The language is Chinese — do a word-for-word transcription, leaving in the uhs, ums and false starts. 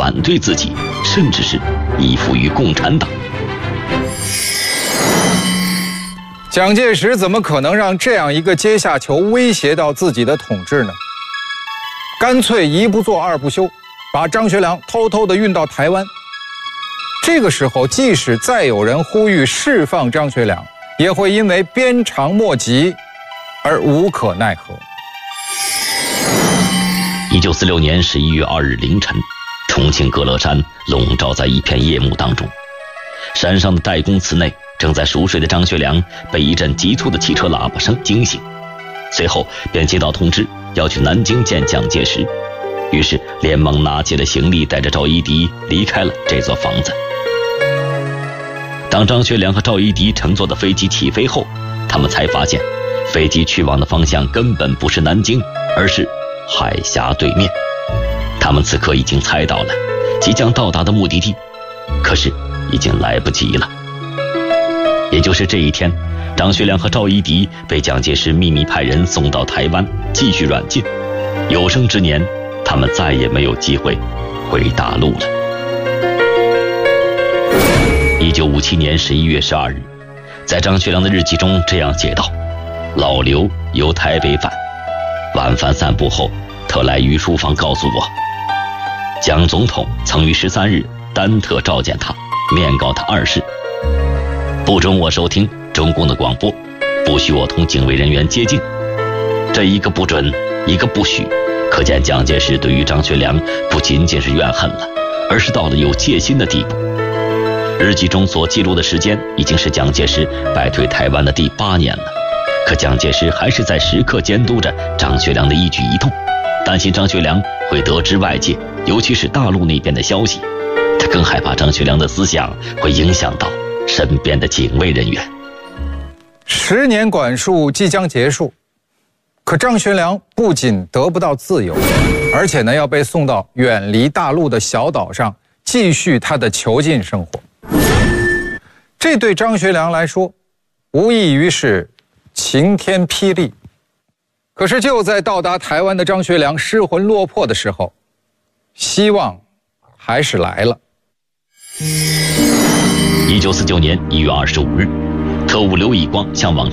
反对自己，甚至是依附于共产党。 蒋介石怎么可能让这样一个阶下囚威胁到自己的统治呢？干脆一不做二不休，把张学良偷偷地运到台湾。这个时候，即使再有人呼吁释放张学良，也会因为鞭长莫及而无可奈何。 一九四六年十一月二日凌晨，重庆歌乐山笼罩在一片夜幕当中。山上的代工祠内，正在熟睡的张学良被一阵急促的汽车喇叭声惊醒，随后便接到通知要去南京见蒋介石，于是连忙拿起了行李，带着赵一荻离开了这座房子。当张学良和赵一荻乘坐的飞机起飞后，他们才发现飞机去往的方向根本不是南京，而是海峡对面。他们此刻已经猜到了即将到达的目的地，可是已经来不及了。也就是这一天，张学良和赵一荻被蒋介石秘密派人送到台湾继续软禁，有生之年他们再也没有机会回大陆了。一九五七年十一月十二日，在张学良的日记中这样写道：老刘由台北返，晚饭散步后，特来于书房告诉我，蒋总统曾于十三日单特召见他，面告他二事，不准我收听中共的广播，不许我同警卫人员接近。这一个不准，一个不许，可见蒋介石对于张学良不仅仅是怨恨了，而是到了有戒心的地步。日记中所记录的时间已经是蒋介石败退台湾的第八年了，可蒋介石还是在时刻监督着张学良的一举一动，担心张学良会得知外界，尤其是大陆那边的消息，他更害怕张学良的思想会影响到身边的警卫人员。 十年管束即将结束，可张学良不仅得不到自由，而且呢要被送到远离大陆的小岛上继续他的囚禁生活。这对张学良来说无异于是晴天霹雳。可是就在到达台湾的张学良失魂落魄的时候，希望还是来了。 一九四九年一月二十五日，特务刘以光向往